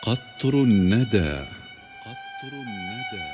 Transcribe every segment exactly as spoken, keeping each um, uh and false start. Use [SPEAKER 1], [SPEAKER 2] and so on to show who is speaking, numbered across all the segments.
[SPEAKER 1] قطر الندى. قطر الندى.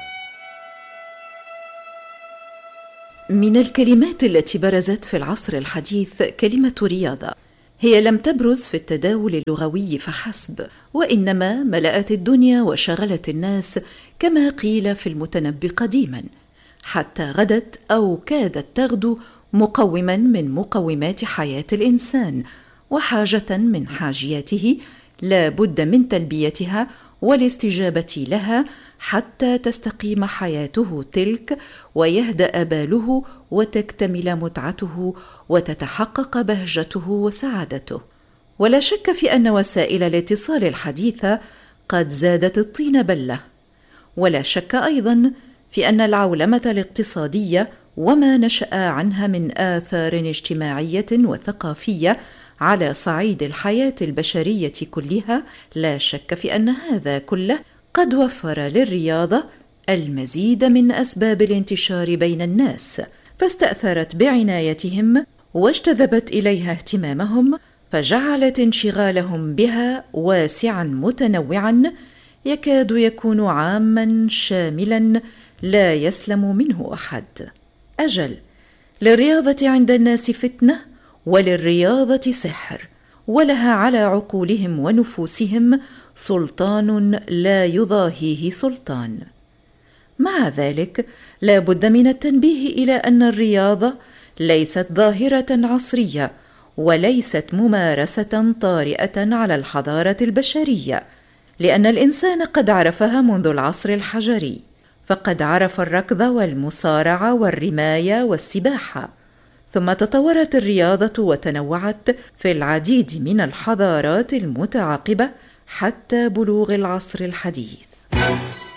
[SPEAKER 2] من الكلمات التي برزت في العصر الحديث كلمة رياضة. هي لم تبرز في التداول اللغوي فحسب، وإنما ملأت الدنيا وشغلت الناس كما قيل في المتنبي قديما، حتى غدت أو كادت تغدو مقوما من مقومات حياة الإنسان، وحاجة من حاجياته لا بد من تلبيتها والاستجابة لها حتى تستقيم حياته تلك، ويهدأ باله، وتكتمل متعته، وتتحقق بهجته وسعادته. ولا شك في أن وسائل الاتصال الحديثة قد زادت الطين بلة، ولا شك أيضا في أن العولمة الاقتصادية وما نشأ عنها من آثار اجتماعية وثقافية على صعيد الحياة البشرية كلها، لا شك في أن هذا كله قد وفر للرياضة المزيد من أسباب الانتشار بين الناس، فاستأثرت بعنايتهم واجتذبت إليها اهتمامهم، فجعلت انشغالهم بها واسعا متنوعا يكاد يكون عاما شاملا لا يسلم منه أحد. أجل، للرياضة عند الناس فتنة، وللرياضة سحر، ولها على عقولهم ونفوسهم سلطان لا يضاهيه سلطان. مع ذلك لا بد من التنبيه إلى أن الرياضة ليست ظاهرة عصرية، وليست ممارسة طارئة على الحضارة البشرية، لأن الإنسان قد عرفها منذ العصر الحجري، فقد عرف الركض والمصارعة والرماية والسباحة، ثم تطورت الرياضة وتنوعت في العديد من الحضارات المتعاقبة حتى بلوغ العصر الحديث.